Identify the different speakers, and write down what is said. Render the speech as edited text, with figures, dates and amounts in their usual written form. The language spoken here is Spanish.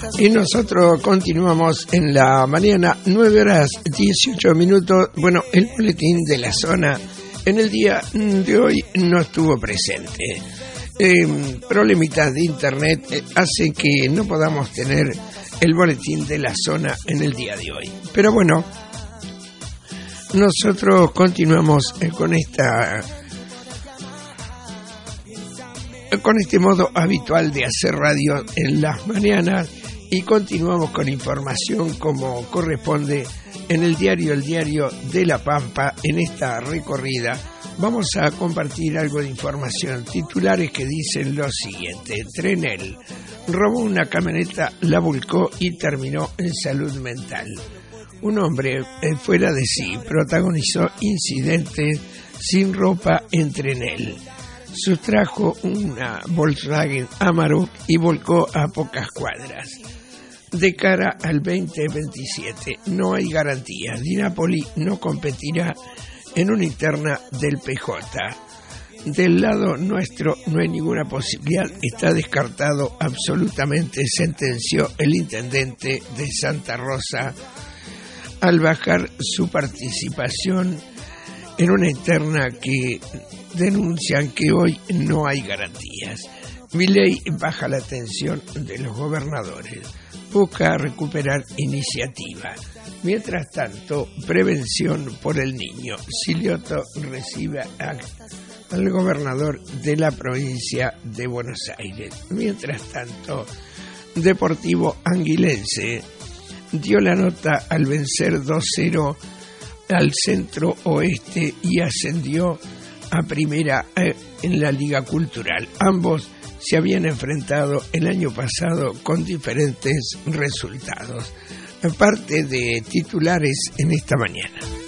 Speaker 1: Y nosotros continuamos en la mañana, 9 horas 18 minutos. Bueno, el boletín de la zona en el día de hoy no estuvo presente. Problemitas de internet hacen que no podamos tener el boletín de la zona en el día de hoy. Pero bueno, nosotros continuamos con este modo habitual de hacer radio en las mañanas y continuamos con información como corresponde en el diario de La Pampa. En esta recorrida vamos a compartir algo de información, titulares que dicen lo siguiente: Trenel robó una camioneta, la volcó y terminó en salud mental. Un hombre fuera de sí protagonizó incidentes sin ropa en Trenel. Sustrajo una Volkswagen Amarok y volcó a pocas cuadras. De cara al 2027 no hay garantías. Di Napoli no competirá en una interna del PJ. Del lado nuestro no hay ninguna posibilidad, está descartado absolutamente, sentenció el intendente de Santa Rosa al bajar su participación en una interna que denuncian que hoy no hay garantías. Milei baja la tensión de los gobernadores, busca recuperar iniciativa. Mientras tanto, prevención por el niño. Silioto recibe al gobernador de la provincia de Buenos Aires. Mientras tanto, Deportivo Anguilense dio la nota al vencer 2-0 al Centro Oeste y ascendió a primera en la Liga Cultural. Ambos se habían enfrentado el año pasado con diferentes resultados. Parte de titulares en esta mañana.